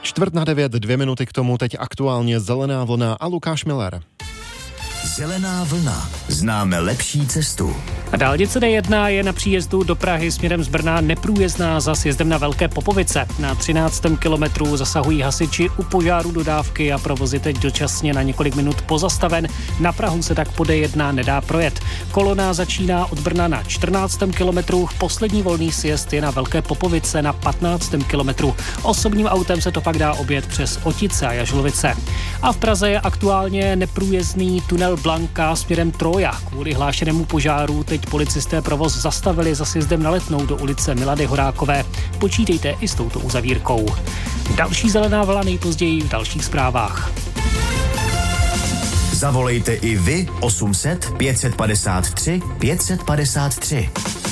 8:45, 2 minuty k tomu, teď aktuálně Zelená vlna a Lukáš Miller. Zelená vlna. Známe lepší cestu. A dálnice D1 je na příjezdu do Prahy směrem z Brna neprůjezdná za sjezdem na Velké Popovice. Na 13. kilometru zasahují hasiči u požáru dodávky a provoz je teď dočasně na několik minut pozastaven. Na Prahu se tak po D1 nedá projet. Kolona začíná od Brna na 14. kilometru, poslední volný sjezd je na Velké Popovice na 15. kilometru. Osobním autem se to pak dá objet přes Otice a Jažlovice. A v Praze je aktuálně neprůjezdný tunel Blanka směrem Troja. Kvůli hlášenému požáru teď policisté provoz zastavili za sjezdem na Letnou do ulice Milady Horákové. Počítejte i s touto uzavírkou. Další zelená vlna nejpozději v dalších zprávách. Zavolejte i vy 800 553 553.